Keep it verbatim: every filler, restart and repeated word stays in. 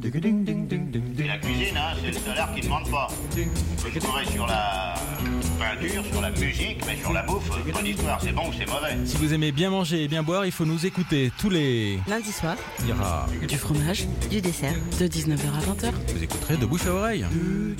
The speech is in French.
Et la cuisine, hein, c'est le salaire qui ne demande pas. Je pourrais sur la peinture, sur la musique, mais sur la bouffe, pas d'histoire, c'est bon ou c'est mauvais. Si vous aimez bien manger et bien boire, il faut nous écouter tous les... Lundi soir, Il y aura... du fromage, du dessert, de dix-neuf heures à vingt heures. Vous écouterez de bouche à oreille.